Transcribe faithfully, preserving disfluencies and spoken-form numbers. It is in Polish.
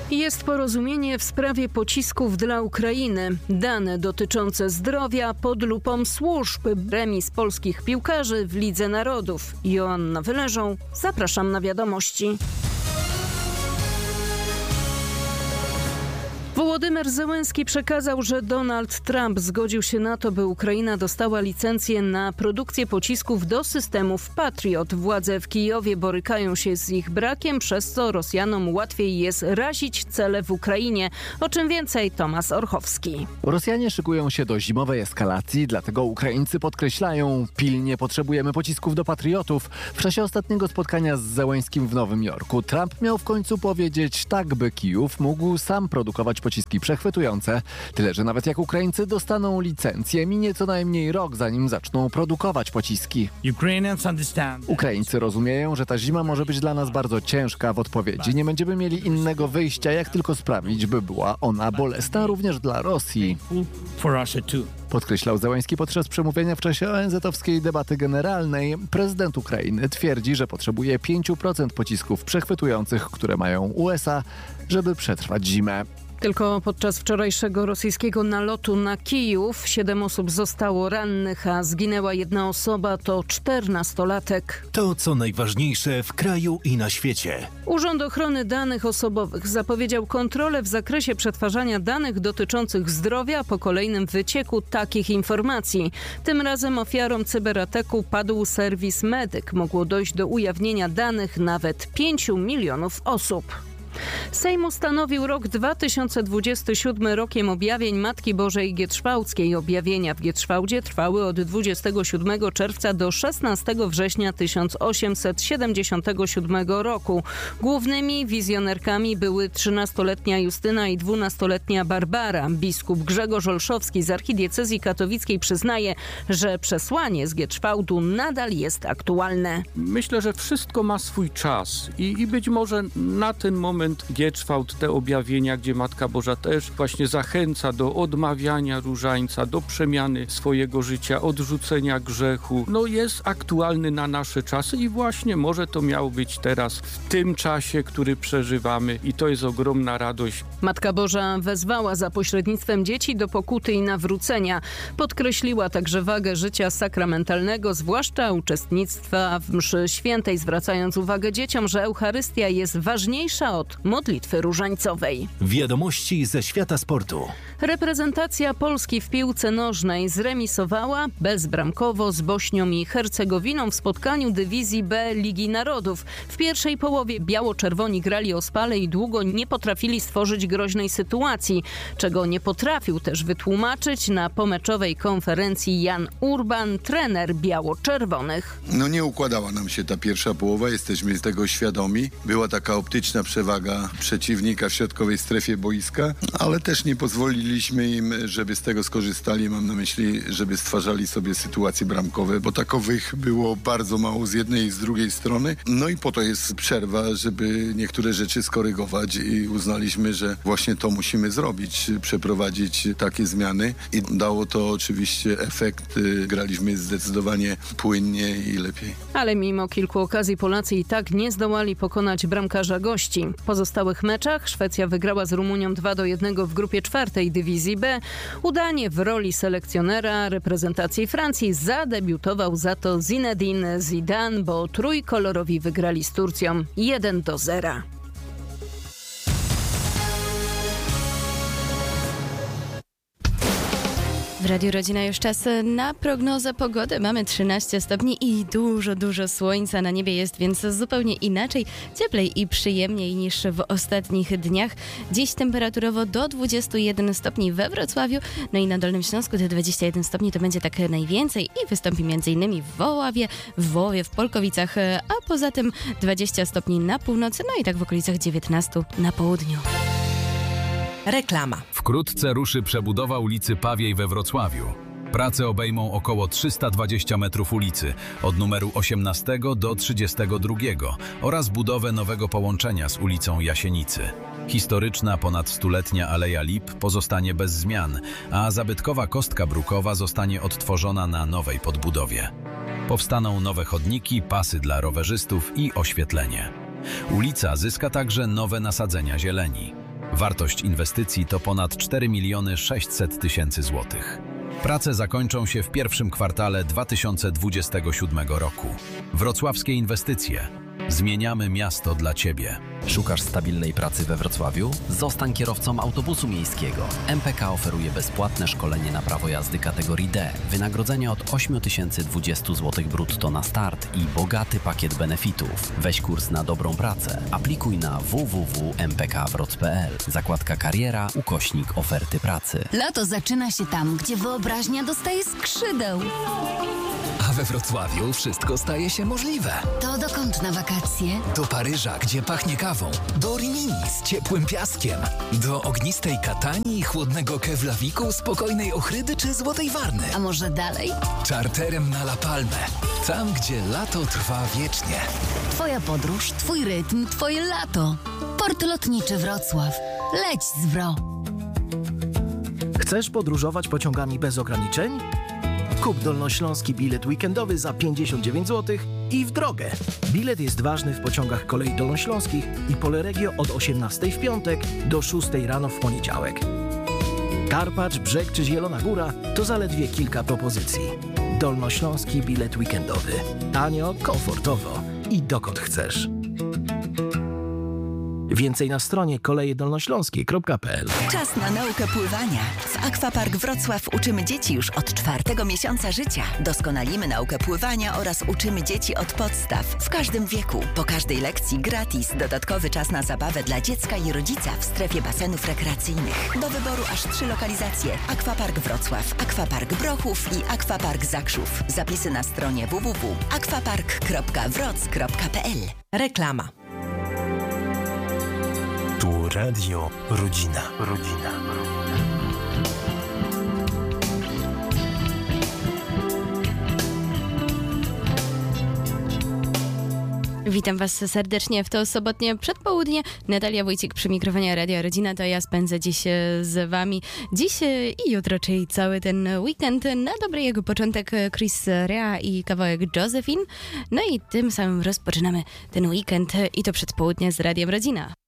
Jest porozumienie w sprawie pocisków dla Ukrainy. Dane dotyczące zdrowia pod lupą służb. Remis polskich piłkarzy w Lidze Narodów. Joanna Wyleżą. Zapraszam na wiadomości. Wołodymyr Zełenski przekazał, że Donald Trump zgodził się na to, by Ukraina dostała licencję na produkcję pocisków do systemów Patriot. Władze w Kijowie borykają się z ich brakiem, przez co Rosjanom łatwiej jest razić cele w Ukrainie. O czym więcej Tomasz Orchowski. Rosjanie szykują się do zimowej eskalacji, dlatego Ukraińcy podkreślają, pilnie potrzebujemy pocisków do Patriotów. W czasie ostatniego spotkania z Zełenskim w Nowym Jorku Trump miał w końcu powiedzieć tak, by Kijów mógł sam produkować pociski przechwytujące. Tyle, że nawet jak Ukraińcy dostaną licencję, minie co najmniej rok, zanim zaczną produkować pociski. Ukraińcy rozumieją, że ta zima może być dla nas bardzo ciężka. W odpowiedzi nie będziemy mieli innego wyjścia, jak tylko sprawić, by była ona bolesna również dla Rosji. Podkreślał Zełenski podczas przemówienia w czasie O N Z-owskiej debaty generalnej. Prezydent Ukrainy twierdzi, że potrzebuje pięć procent pocisków przechwytujących, które mają U S A, żeby przetrwać zimę. Tylko podczas wczorajszego rosyjskiego nalotu na Kijów siedem osób zostało rannych, a zginęła jedna osoba, to czternastolatek. To co najważniejsze w kraju i na świecie. Urząd Ochrony Danych Osobowych zapowiedział kontrolę w zakresie przetwarzania danych dotyczących zdrowia po kolejnym wycieku takich informacji. Tym razem ofiarą cyberataku padł serwis Medyk. Mogło dojść do ujawnienia danych nawet pięciu milionów osób. Sejm ustanowił rok dwa tysiące dwudziesty siódmy rokiem objawień Matki Bożej Gietrzwałdzkiej. Objawienia w Gietrzwałdzie trwały od dwudziestego siódmego czerwca do szesnastego września tysiąc osiemset siedemdziesiątego siódmego roku. Głównymi wizjonerkami były trzynastoletnia Justyna i dwunastoletnia Barbara. Biskup Grzegorz Olszowski z archidiecezji katowickiej przyznaje, że przesłanie z Gietrzwałdu nadal jest aktualne. Myślę, że wszystko ma swój czas i, i być może na ten moment Gietrzwałd, te objawienia, gdzie Matka Boża też właśnie zachęca do odmawiania różańca, do przemiany swojego życia, odrzucenia grzechu, no jest aktualny na nasze czasy i właśnie może to miało być teraz, w tym czasie, który przeżywamy i to jest ogromna radość. Matka Boża wezwała za pośrednictwem dzieci do pokuty i nawrócenia. Podkreśliła także wagę życia sakramentalnego, zwłaszcza uczestnictwa w mszy świętej, zwracając uwagę dzieciom, że Eucharystia jest ważniejsza od modlitwy różańcowej. Wiadomości ze świata sportu. Reprezentacja Polski w piłce nożnej zremisowała bezbramkowo z Bośnią i Hercegowiną w spotkaniu dywizji B Ligi Narodów. W pierwszej połowie biało-czerwoni grali ospale i długo nie potrafili stworzyć groźnej sytuacji, czego nie potrafił też wytłumaczyć na pomeczowej konferencji Jan Urban, trener biało-czerwonych. No nie układała nam się ta pierwsza połowa, jesteśmy tego świadomi. Była taka optyczna przewaga przeciwnika w środkowej strefie boiska, ale też nie pozwoliliśmy im, żeby z tego skorzystali. Mam na myśli, żeby stwarzali sobie sytuacje bramkowe, bo takowych było bardzo mało z jednej i z drugiej strony. No i po to jest przerwa, żeby niektóre rzeczy skorygować i uznaliśmy, że właśnie to musimy zrobić, przeprowadzić takie zmiany i dało to oczywiście efekt. Graliśmy zdecydowanie płynnie i lepiej. Ale mimo kilku okazji Polacy i tak nie zdołali pokonać bramkarza gości. W pozostałych meczach Szwecja wygrała z Rumunią dwa do jednego w grupie czwartej dywizji B. Udanie w roli selekcjonera reprezentacji Francji zadebiutował za to Zinedine Zidane, bo trójkolorowi wygrali z Turcją jeden do zera. W Radiu Rodzina już czas na prognozę pogody. Mamy trzynaście stopni i dużo, dużo słońca na niebie jest, więc zupełnie inaczej, cieplej i przyjemniej niż w ostatnich dniach. Dziś temperaturowo do dwudziestu jeden stopni we Wrocławiu, no i na Dolnym Śląsku te dwadzieścia jeden stopni to będzie tak najwięcej i wystąpi m.in. w Woławie, w Wołowie, w Polkowicach, a poza tym dwadzieścia stopni na północy, no i tak w okolicach dziewiętnastu na południu. Reklama. Wkrótce ruszy przebudowa ulicy Pawiej we Wrocławiu. Prace obejmą około trzysta dwadzieścia metrów ulicy, od numeru osiemnastego do trzydziestego drugiego oraz budowę nowego połączenia z ulicą Jasienicy. Historyczna, ponad stuletnia Aleja Lip pozostanie bez zmian, a zabytkowa kostka brukowa zostanie odtworzona na nowej podbudowie. Powstaną nowe chodniki, pasy dla rowerzystów i oświetlenie. Ulica zyska także nowe nasadzenia zieleni. Wartość inwestycji to ponad cztery miliony sześćset tysięcy złotych. Prace zakończą się w pierwszym kwartale dwa tysiące dwudziestego siódmego roku. Wrocławskie inwestycje. Zmieniamy miasto dla Ciebie. Szukasz stabilnej pracy we Wrocławiu? Zostań kierowcą autobusu miejskiego. M P K oferuje bezpłatne szkolenie na prawo jazdy kategorii D, wynagrodzenie od osiem tysięcy dwadzieścia złotych brutto na start i bogaty pakiet benefitów. Weź kurs na dobrą pracę. Aplikuj na w w w kropka m p k wroc kropka p l. Zakładka kariera, ukośnik oferty pracy. Lato zaczyna się tam, gdzie wyobraźnia dostaje skrzydeł. A we Wrocławiu wszystko staje się możliwe. To dokąd na wakacje? Do Paryża, gdzie pachnie kawą. Do Rimini z ciepłym piaskiem. Do ognistej Katani, chłodnego Keflaviku, spokojnej Ochrydy czy Złotej Warny. A może dalej? Czarterem na La Palmę. Tam, gdzie lato trwa wiecznie. Twoja podróż, twój rytm, twoje lato. Port Lotniczy Wrocław. Leć z Wro. Chcesz podróżować pociągami bez ograniczeń? Kup dolnośląski bilet weekendowy za pięćdziesiąt dziewięć złotych i w drogę. Bilet jest ważny w pociągach kolei dolnośląskich i Poleregio od osiemnastej w piątek do szóstej rano w poniedziałek. Karpacz, Brzeg czy Zielona Góra to zaledwie kilka propozycji. Dolnośląski bilet weekendowy. Tanio, komfortowo i dokąd chcesz. Więcej na stronie koleje dolnośląskie kropka p l. Czas na naukę pływania. W Aquapark Wrocław uczymy dzieci już od czwartego miesiąca życia. Doskonalimy naukę pływania oraz uczymy dzieci od podstaw w każdym wieku. Po każdej lekcji gratis dodatkowy czas na zabawę dla dziecka i rodzica w strefie basenów rekreacyjnych. Do wyboru aż trzy lokalizacje. Aquapark Wrocław, Aquapark Brochów i Aquapark Zakrzów. Zapisy na stronie w w w kropka aquapark kropka wroc kropka p l. Reklama. Tu Radio Rodzina. Rodzina. Witam Was serdecznie w to sobotnie przedpołudnie. Natalia Wójcik przy mikrofonie Radia Rodzina, to ja spędzę dziś z Wami. Dziś i jutro, czyli cały ten weekend. Na dobry jego początek Chris Rea i kawałek Josephine. No i tym samym rozpoczynamy ten weekend i to przedpołudnie z Radiem Rodzina.